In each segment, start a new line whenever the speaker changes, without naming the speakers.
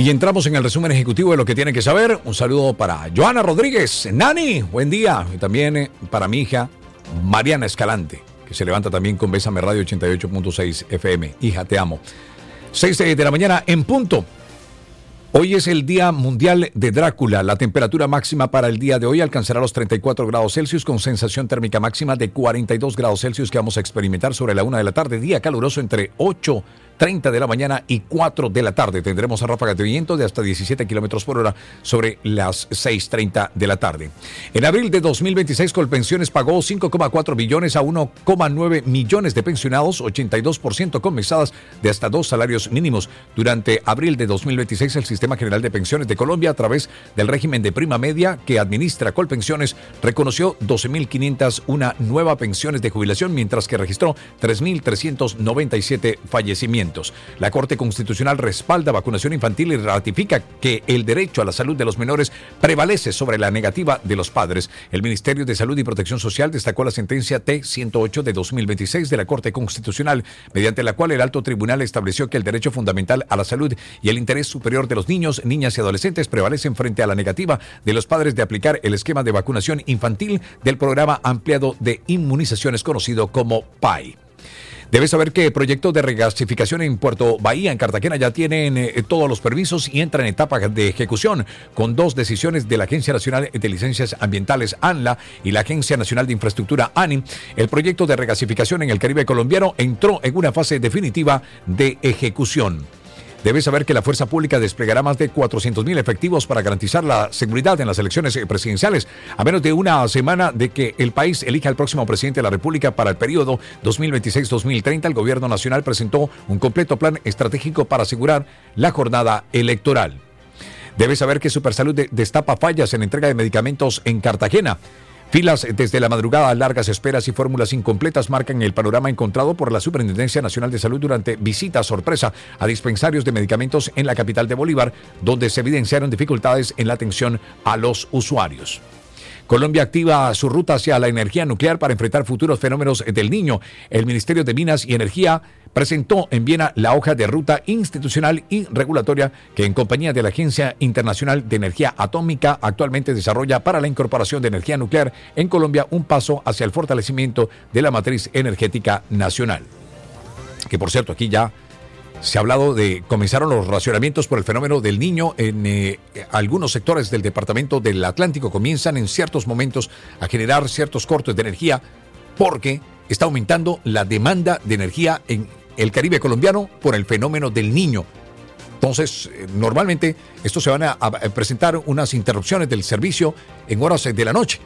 Y entramos en el resumen ejecutivo de lo que tienen que saber. Un saludo para Joana Rodríguez. Nani, buen día. Y también para mi hija Mariana Escalante, que se levanta también con Bésame Radio 88.6 FM. Hija, te amo. 6 de la mañana en punto. Hoy es el Día Mundial de Drácula. La temperatura máxima para el día de hoy alcanzará los 34 grados Celsius con sensación térmica máxima de 42 grados Celsius que vamos a experimentar sobre la 1 de la tarde. Día caluroso entre 8:30 de la mañana y 4 de la tarde. Tendremos ráfagas de viento de hasta 17 kilómetros por hora sobre las 6:30 de la tarde. En abril de 2026, Colpensiones pagó 5,4 billones a 1,9 millones de pensionados, 82% con mesadas de hasta 2 salarios mínimos. Durante abril de 2026, el Sistema General de Pensiones de Colombia, a través del régimen de prima media que administra Colpensiones, reconoció 12.501 nuevas pensiones de jubilación, mientras que registró 3.397 fallecimientos. La Corte Constitucional respalda vacunación infantil y ratifica que el derecho a la salud de los menores prevalece sobre la negativa de los padres. El Ministerio de Salud y Protección Social destacó la sentencia T-108 de 2026 de la Corte Constitucional, mediante la cual el alto tribunal estableció que el derecho fundamental a la salud y el interés superior de los niños, niñas y adolescentes prevalecen frente a la negativa de los padres de aplicar el esquema de vacunación infantil del programa ampliado de inmunizaciones conocido como PAI. Debes saber que el proyecto de regasificación en Puerto Bahía, en Cartagena, ya tienen todos los permisos y entran en etapa de ejecución, con 2 decisiones de la Agencia Nacional de Licencias Ambientales, ANLA, y la Agencia Nacional de Infraestructura, ANI. El proyecto de regasificación en el Caribe colombiano entró en una fase definitiva de ejecución. Debes saber que la Fuerza Pública desplegará más de 400.000 efectivos para garantizar la seguridad en las elecciones presidenciales, a menos de una semana de que el país elija al próximo presidente de la República para el periodo 2026-2030. El Gobierno Nacional presentó un completo plan estratégico para asegurar la jornada electoral. Debes saber que Supersalud destapa fallas en entrega de medicamentos en Cartagena. Filas desde la madrugada, largas esperas y fórmulas incompletas marcan el panorama encontrado por la Superintendencia Nacional de Salud durante visitas sorpresa a dispensarios de medicamentos en la capital de Bolívar, donde se evidenciaron dificultades en la atención a los usuarios. Colombia activa su ruta hacia la energía nuclear para enfrentar futuros fenómenos del Niño. El Ministerio de Minas y Energía presentó en Viena la hoja de ruta institucional y regulatoria que, en compañía de la Agencia Internacional de Energía Atómica, actualmente desarrolla para la incorporación de energía nuclear en Colombia, un paso hacia el fortalecimiento de la matriz energética nacional. Que, por cierto, aquí ya se ha hablado de comenzaron los racionamientos por el fenómeno del Niño en algunos sectores del departamento del Atlántico. Comienzan en ciertos momentos a generar ciertos cortes de energía porque está aumentando la demanda de energía en el Caribe colombiano por el fenómeno del Niño. Entonces, normalmente estos se van a presentar unas interrupciones del servicio en horas de la noche.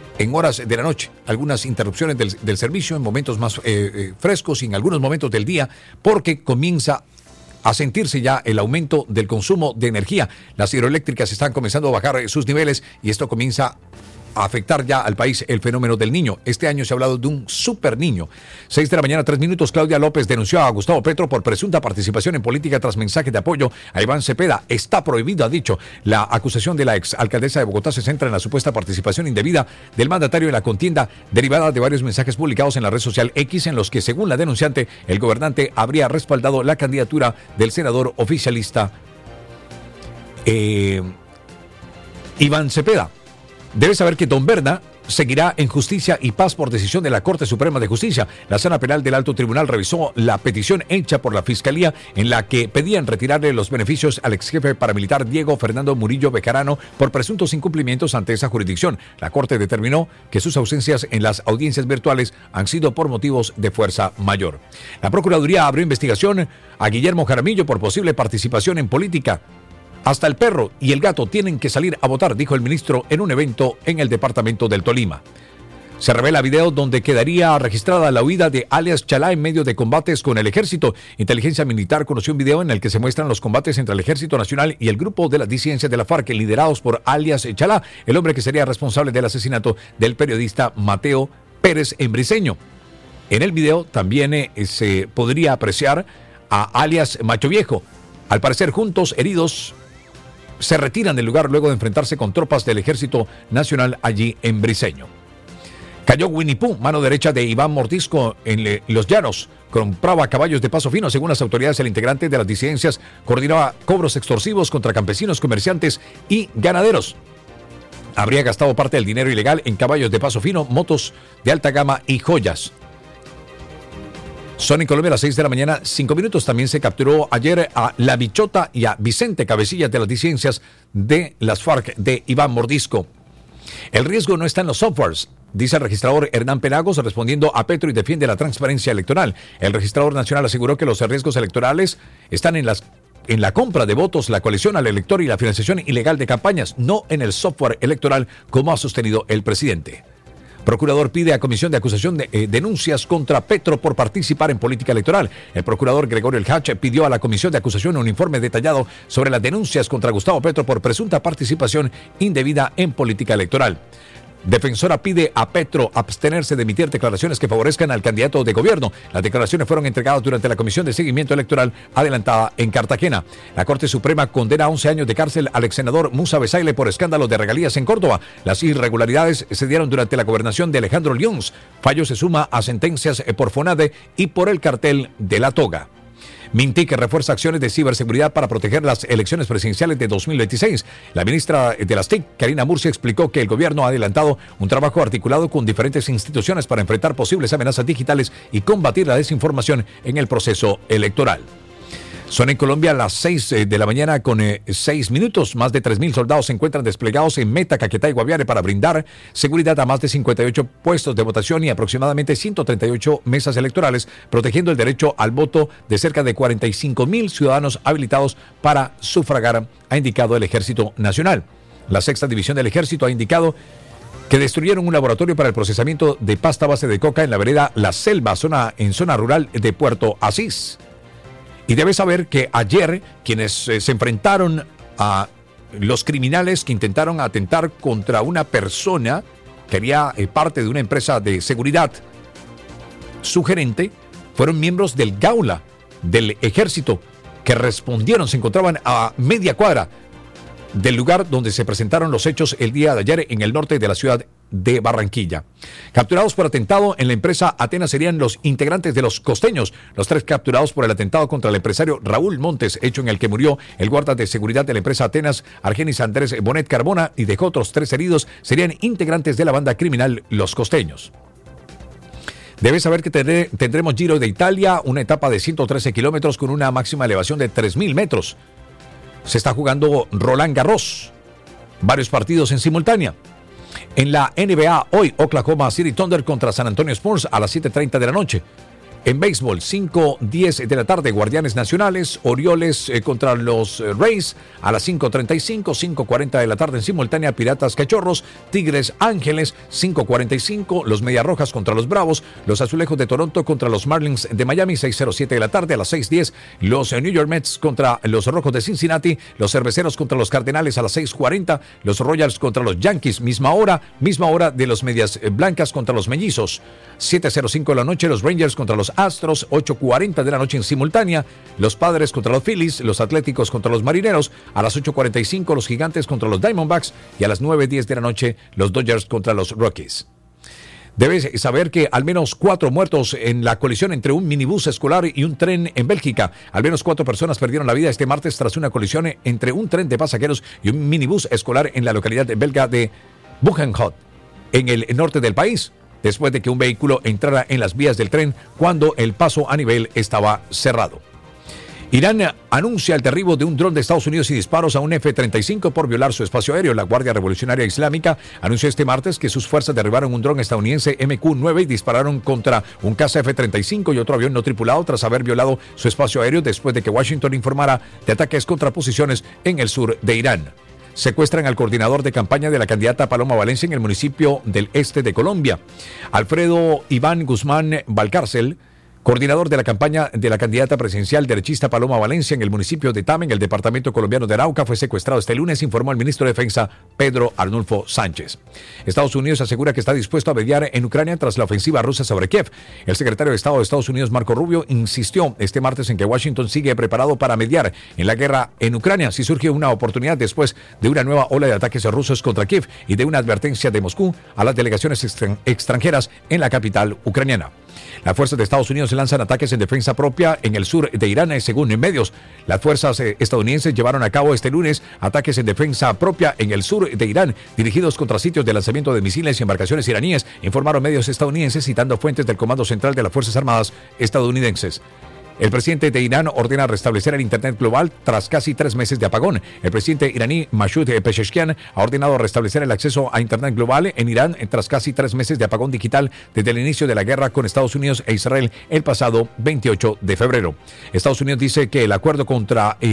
Algunas interrupciones del servicio en momentos más frescos y en algunos momentos del día, porque comienza a sentirse ya el aumento del consumo de energía. Las hidroeléctricas están comenzando a bajar sus niveles y esto comienza a afectar ya al país el fenómeno del Niño. Este año se ha hablado de un super niño. 6 de la mañana, 3 minutos. Claudia López denunció a Gustavo Petro por presunta participación en política tras mensaje de apoyo a Iván Cepeda. Está prohibido, ha dicho. La acusación de la exalcaldesa de Bogotá se centra en la supuesta participación indebida del mandatario en la contienda, derivada de varios mensajes publicados en la red social X, en los que, según la denunciante, el gobernante habría respaldado la candidatura del senador oficialista Iván Cepeda. Debe saber que Don Berna seguirá en Justicia y Paz por decisión de la Corte Suprema de Justicia. La Sala Penal del Alto Tribunal revisó la petición hecha por la Fiscalía en la que pedían retirarle los beneficios al exjefe paramilitar Diego Fernando Murillo Bejarano por presuntos incumplimientos ante esa jurisdicción. La Corte determinó que sus ausencias en las audiencias virtuales han sido por motivos de fuerza mayor. La Procuraduría abrió investigación a Guillermo Jaramillo por posible participación en política. Hasta el perro y el gato tienen que salir a votar, dijo el ministro en un evento en el departamento del Tolima. Se revela video donde quedaría registrada la huida de alias Chalá en medio de combates con el ejército. Inteligencia Militar conoció un video en el que se muestran los combates entre el Ejército Nacional y el grupo de las disidencias de la FARC, liderados por alias Chalá, el hombre que sería responsable del asesinato del periodista Mateo Pérez en Briceño. En el video también se podría apreciar a alias Macho Viejo. Al parecer, juntos, heridos, se retiran del lugar luego de enfrentarse con tropas del Ejército Nacional allí en Briceño. Cayó Winnie Pooh, mano derecha de Iván Mordisco en Los Llanos. compraba caballos de paso fino. Según las autoridades, el integrante de las disidencias coordinaba cobros extorsivos contra campesinos, comerciantes y ganaderos. Habría gastado parte del dinero ilegal en caballos de paso fino, motos de alta gama y joyas. Son en Colombia a las 6 de la mañana, 5 minutos. También se capturó ayer a La Bichota y a Vicente, cabecillas de las disidencias de las FARC de Iván Mordisco. El riesgo no está en los softwares, dice el registrador Hernán Penagos, respondiendo a Petro, y defiende la transparencia electoral. El registrador nacional aseguró que los riesgos electorales están en la compra de votos, la coalición al elector y la financiación ilegal de campañas, no en el software electoral, como ha sostenido el presidente. Procurador pide a Comisión de Acusación de denuncias contra Petro por participar en política electoral. El procurador Gregorio El Hach pidió a la Comisión de Acusación un informe detallado sobre las denuncias contra Gustavo Petro por presunta participación indebida en política electoral. Defensora pide a Petro abstenerse de emitir declaraciones que favorezcan al candidato de gobierno. Las declaraciones fueron entregadas durante la Comisión de Seguimiento Electoral adelantada en Cartagena. La Corte Suprema condena a 11 años de cárcel al exsenador Musa Besaile por escándalos de regalías en Córdoba. Las irregularidades se dieron durante la gobernación de Alejandro Lyons. Fallo se suma a sentencias por FONADE y por el cartel de La Toga. Mintic refuerza acciones de ciberseguridad para proteger las elecciones presidenciales de 2026. La ministra de las TIC, Karina Murcia, explicó que el gobierno ha adelantado un trabajo articulado con diferentes instituciones para enfrentar posibles amenazas digitales y combatir la desinformación en el proceso electoral. Son en Colombia a las 6 de la mañana con 6 minutos. Más de 3.000 soldados se encuentran desplegados en Meta, Caquetá y Guaviare para brindar seguridad a más de 58 puestos de votación y aproximadamente 138 mesas electorales, protegiendo el derecho al voto de cerca de 45.000 ciudadanos habilitados para sufragar, ha indicado el Ejército Nacional. La Sexta División del Ejército ha indicado que destruyeron un laboratorio para el procesamiento de pasta base de coca en la vereda La Selva, en zona rural de Puerto Asís. Y debes saber que ayer quienes se enfrentaron a los criminales que intentaron atentar contra una persona que haría parte de una empresa de seguridad, su gerente, fueron miembros del Gaula, del ejército, que respondieron. Se encontraban a media cuadra del lugar donde se presentaron los hechos el día de ayer en el norte de la ciudad de Barranquilla. Capturados por atentado en la empresa Atenas serían los integrantes de Los Costeños. Los 3 capturados por el atentado contra el empresario Raúl Montes, hecho en el que murió el guarda de seguridad de la empresa Atenas, Argenis Andrés Bonet Carbona, y dejó otros 3 heridos, serían integrantes de la banda criminal Los Costeños. Debes saber que tendremos Giro de Italia, una etapa de 113 kilómetros con una máxima elevación de 3.000 metros. Se está jugando Roland Garros, varios partidos en simultánea. En la NBA, hoy Oklahoma City Thunder contra San Antonio Spurs a las 7:30 de la noche. En béisbol, 5:10 de la tarde, Guardianes Nacionales, Orioles contra los Rays a las 5:35, 5:40 de la tarde en simultánea, Piratas Cachorros, Tigres Ángeles, 5:45, los Medias Rojas contra los Bravos, los Azulejos de Toronto contra los Marlins de Miami, 6:07 de la tarde, a las 6:10, los New York Mets contra los Rojos de Cincinnati, los Cerveceros contra los Cardenales a las 6:40, los Royals contra los Yankees, misma hora de los Medias Blancas contra los Mellizos, 7:05 de la noche, los Rangers contra los Astros, 8:40 de la noche en simultánea, los Padres contra los Phillies, los Atléticos contra los Marineros, a las 8:45 los Gigantes contra los Diamondbacks y a las 9:10 de la noche los Dodgers contra los Rockies. Debes saber que al menos 4 muertos en la colisión entre un minibús escolar y un tren en Bélgica. Al menos 4 personas perdieron la vida este martes tras una colisión entre un tren de pasajeros y un minibús escolar en la localidad belga de Buchenhout, en el norte del país, después de que un vehículo entrara en las vías del tren cuando el paso a nivel estaba cerrado. Irán anuncia el derribo de un dron de Estados Unidos y disparos a un F-35 por violar su espacio aéreo. La Guardia Revolucionaria Islámica anunció este martes que sus fuerzas derribaron un dron estadounidense MQ-9 y dispararon contra un caza F-35 y otro avión no tripulado tras haber violado su espacio aéreo después de que Washington informara de ataques contra posiciones en el sur de Irán. Secuestran al coordinador de campaña de la candidata Paloma Valencia en el municipio del este de Colombia. Alfredo Iván Guzmán Valcárcel, coordinador de la campaña de la candidata presidencial derechista Paloma Valencia en el municipio de Tame, en el departamento colombiano de Arauca, fue secuestrado este lunes, informó el ministro de Defensa Pedro Arnulfo Sánchez. Estados Unidos asegura que está dispuesto a mediar en Ucrania tras la ofensiva rusa sobre Kiev. El secretario de Estado de Estados Unidos, Marco Rubio, insistió este martes en que Washington sigue preparado para mediar en la guerra en Ucrania si surge una oportunidad después de una nueva ola de ataques rusos contra Kiev y de una advertencia de Moscú a las delegaciones extranjeras en la capital ucraniana. Las fuerzas de Estados Unidos lanzan ataques en defensa propia en el sur de Irán, según medios. Las fuerzas estadounidenses llevaron a cabo este lunes ataques en defensa propia en el sur de Irán, dirigidos contra sitios de lanzamiento de misiles y embarcaciones iraníes, informaron medios estadounidenses citando fuentes del Comando Central de las Fuerzas Armadas estadounidenses. El presidente de Irán ordena restablecer el Internet global tras casi 3 meses de apagón. El presidente iraní Masoud Pezeshkian ha ordenado restablecer el acceso a Internet global en Irán tras casi 3 meses de apagón digital desde el inicio de la guerra con Estados Unidos e Israel el pasado 28 de febrero. Estados Unidos dice que el acuerdo con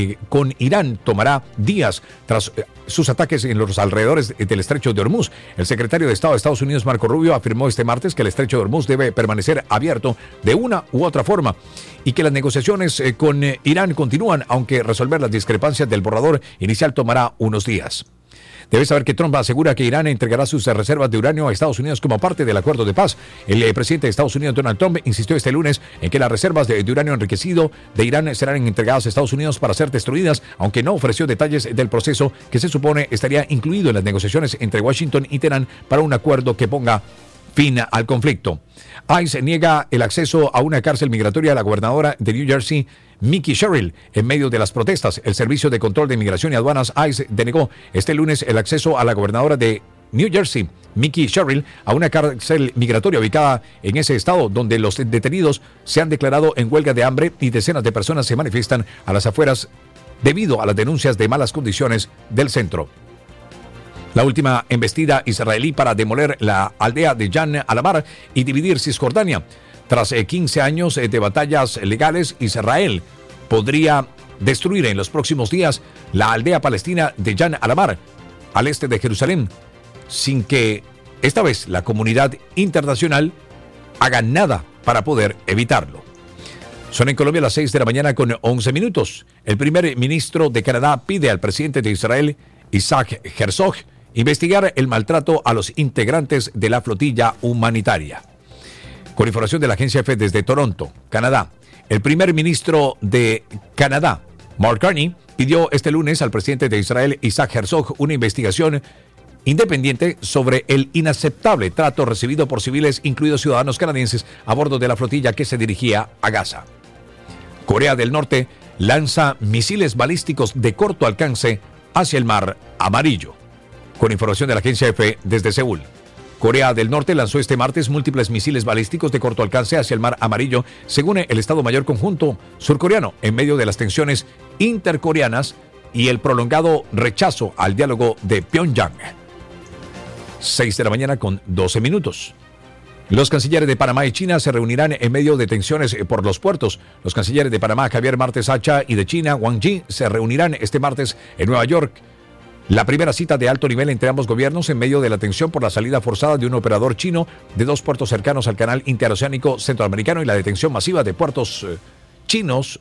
Irán tomará días tras sus ataques en los alrededores del estrecho de Hormuz. El secretario de Estado de Estados Unidos, Marco Rubio, afirmó este martes que el estrecho de Hormuz debe permanecer abierto de una u otra forma y que las negociaciones con Irán continúan, aunque resolver las discrepancias del borrador inicial tomará unos días. Debes saber que Trump asegura que Irán entregará sus reservas de uranio a Estados Unidos como parte del acuerdo de paz. El presidente de Estados Unidos, Donald Trump, insistió este lunes en que las reservas de uranio enriquecido de Irán serán entregadas a Estados Unidos para ser destruidas, aunque no ofreció detalles del proceso que se supone estaría incluido en las negociaciones entre Washington y Teherán para un acuerdo que ponga fin al conflicto. ICE niega el acceso a una cárcel migratoria a la gobernadora de New Jersey, Mickey Sherrill, en medio de las protestas. El Servicio de Control de Inmigración y Aduanas, ICE, denegó este lunes el acceso a la gobernadora de New Jersey, Mickey Sherrill, a una cárcel migratoria ubicada en ese estado, donde los detenidos se han declarado en huelga de hambre y decenas de personas se manifiestan a las afueras debido a las denuncias de malas condiciones del centro. La última embestida israelí para demoler la aldea de Jan Alamar y dividir Cisjordania. Tras 15 años de batallas legales, Israel podría destruir en los próximos días la aldea palestina de Jan Alamar, al este de Jerusalén, sin que esta vez la comunidad internacional haga nada para poder evitarlo. Son en Colombia las 6 de la mañana con 11 minutos. El primer ministro de Canadá pide al presidente de Israel, Isaac Herzog, investigar el maltrato a los integrantes de la flotilla humanitaria. Con información de la agencia EFE desde Toronto, Canadá, el primer ministro de Canadá, Mark Carney, pidió este lunes al presidente de Israel, Isaac Herzog, una investigación independiente sobre el inaceptable trato recibido por civiles, incluidos ciudadanos canadienses, a bordo de la flotilla que se dirigía a Gaza. Corea del Norte lanza misiles balísticos de corto alcance hacia el Mar Amarillo. Con información de la agencia EFE desde Seúl, Corea del Norte lanzó este martes múltiples misiles balísticos de corto alcance hacia el Mar Amarillo, según el Estado Mayor Conjunto surcoreano, en medio de las tensiones intercoreanas y el prolongado rechazo al diálogo de Pyongyang. 6 de la mañana con 12 minutos. Los cancilleres de Panamá y China se reunirán en medio de tensiones por los puertos. Los cancilleres de Panamá, Javier Martes Hacha, y de China, Wang Yi, se reunirán este martes en Nueva York. La primera cita de alto nivel entre ambos gobiernos en medio de la tensión por la salida forzada de un operador chino de 2 puertos cercanos al canal interoceánico centroamericano y la detención masiva de puertos chinos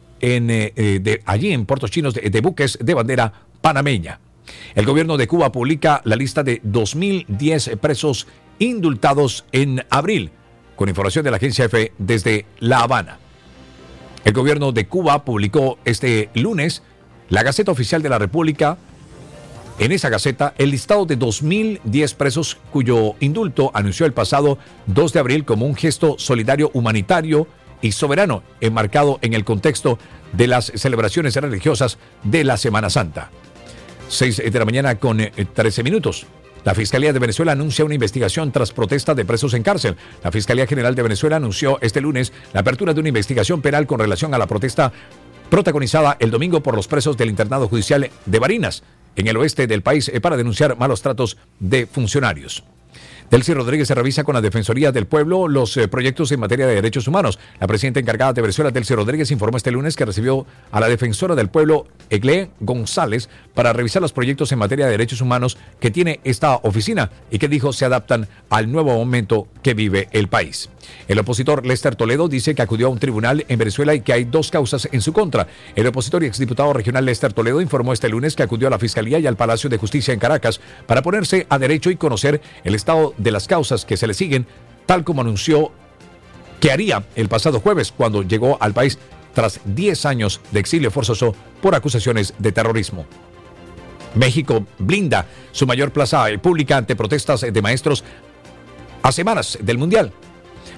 allí en puertos chinos de buques de bandera panameña. El gobierno de Cuba publica la lista de 2010 presos indultados en abril, con información de la agencia EFE desde La Habana. El gobierno de Cuba publicó este lunes la Gaceta Oficial de la República. En esa gaceta, el listado de 2010 presos cuyo indulto anunció el pasado 2 de abril como un gesto solidario, humanitario y soberano, enmarcado en el contexto de las celebraciones religiosas de la Semana Santa. 6 de la mañana con 13 minutos. La Fiscalía de Venezuela anuncia una investigación tras protesta de presos en cárcel. La Fiscalía General de Venezuela anunció este lunes la apertura de una investigación penal con relación a la protesta protagonizada el domingo por los presos del internado judicial de Barinas, en el oeste del país, para denunciar malos tratos de funcionarios. Delcy Rodríguez se revisa con la Defensoría del Pueblo los proyectos en materia de derechos humanos. La presidenta encargada de Venezuela, Delcy Rodríguez, informó este lunes que recibió a la defensora del pueblo, Egle González, para revisar los proyectos en materia de derechos humanos que tiene esta oficina y que dijo se adaptan al nuevo momento que vive el país. El opositor Lester Toledo dice que acudió a un tribunal en Venezuela y que hay 2 causas en su contra. El opositor y exdiputado regional Lester Toledo informó este lunes que acudió a la Fiscalía y al Palacio de Justicia en Caracas para ponerse a derecho y conocer el estado de las causas que se le siguen, tal como anunció que haría el pasado jueves cuando llegó al país tras 10 años de exilio forzoso por acusaciones de terrorismo. México blinda su mayor plaza pública ante protestas de maestros a semanas del Mundial.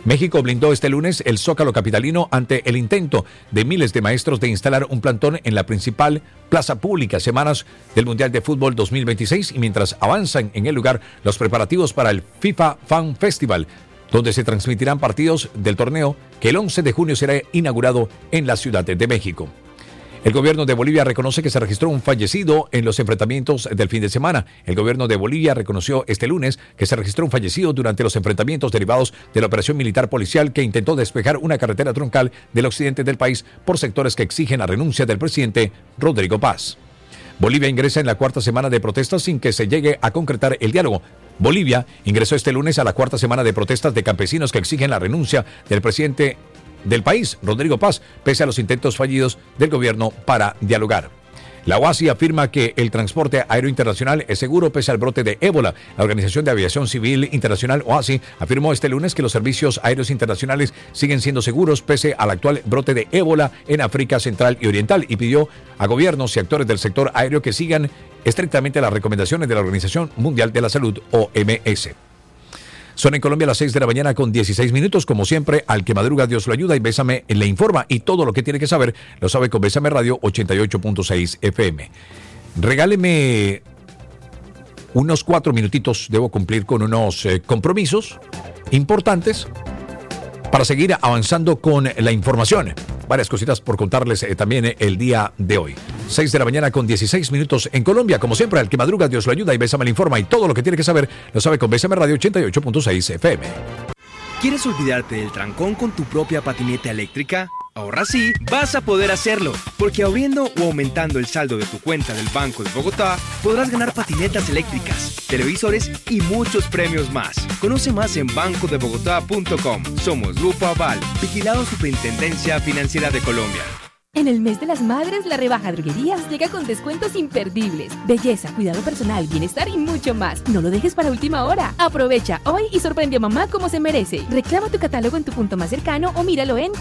México blindó este lunes el Zócalo capitalino ante el intento de miles de maestros de instalar un plantón en la principal plaza pública semanas del Mundial de Fútbol 2026 y mientras avanzan en el lugar los preparativos para el FIFA Fan Festival, donde se transmitirán partidos del torneo que el 11 de junio será inaugurado en la Ciudad de México. El gobierno de Bolivia reconoce que se registró un fallecido en los enfrentamientos del fin de semana. El gobierno de Bolivia reconoció este lunes que se registró un fallecido durante los enfrentamientos derivados de la operación militar policial que intentó despejar una carretera troncal del occidente del país por sectores que exigen la renuncia del presidente Rodrigo Paz. Bolivia ingresa en la cuarta semana de protestas sin que se llegue a concretar el diálogo. Bolivia ingresó este lunes a la cuarta semana de protestas de campesinos que exigen la renuncia del presidente del país, Rodrigo Paz, pese a los intentos fallidos del gobierno para dialogar. La OASI afirma que el transporte aéreo internacional es seguro pese al brote de ébola. La Organización de Aviación Civil Internacional, OASI, afirmó este lunes que los servicios aéreos internacionales siguen siendo seguros pese al actual brote de ébola en África Central y Oriental y pidió a gobiernos y actores del sector aéreo que sigan estrictamente las recomendaciones de la Organización Mundial de la Salud, OMS. Son en Colombia las 6 de la mañana con 16 minutos. Como siempre, al que madruga Dios lo ayuda y Bésame le informa. Y todo lo que tiene que saber lo sabe con Bésame Radio 88.6 FM. Regáleme unos 4 minutitos. Debo cumplir con unos compromisos importantes para seguir avanzando con la información. Varias cositas por contarles también el día de hoy. 6 de la mañana con 16 minutos en Colombia. Como siempre, al que madruga Dios lo ayuda y Bésame le informa. Y todo lo que tiene que saber lo sabe con Bésame Radio 88.6 FM.
¿Quieres olvidarte del trancón con tu propia patineta eléctrica? Ahora sí, vas a poder hacerlo, porque abriendo o aumentando el saldo de tu cuenta del Banco de Bogotá, podrás ganar patinetas eléctricas, televisores y muchos premios más. Conoce más en bancodebogotá.com. Somos Grupo Aval, vigilado Superintendencia Financiera de Colombia.
En el mes de las madres, la rebaja Droguerías llega con descuentos imperdibles. Belleza, cuidado personal, bienestar y mucho más. No lo dejes para última hora. Aprovecha hoy y sorprende a mamá como se merece. Reclama tu catálogo en tu punto más cercano o míralo en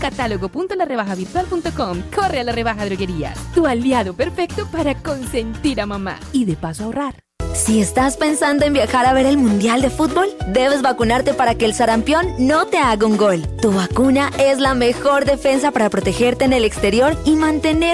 catálogo.larebajavirtual.com. Corre a la rebaja Droguerías, tu aliado perfecto para consentir a mamá y de paso ahorrar.
Si estás pensando en viajar a ver el Mundial de Fútbol, debes vacunarte para que el sarampión no te haga un gol. Tu vacuna es la mejor defensa para protegerte en el exterior y mantener